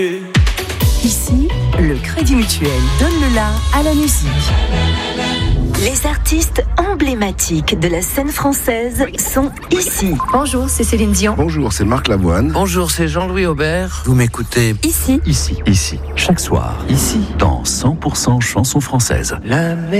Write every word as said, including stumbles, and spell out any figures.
Ici, le Crédit Mutuel donne le la à la musique. Les artistes emblématiques de la scène française sont ici. Bonjour, c'est Céline Dion. Bonjour, c'est Marc Lavoine. Bonjour, c'est Jean-Louis Aubert. Vous m'écoutez Ici. Ici. Ici. Chaque soir. Ici. Dans cent pour cent chansons françaises. La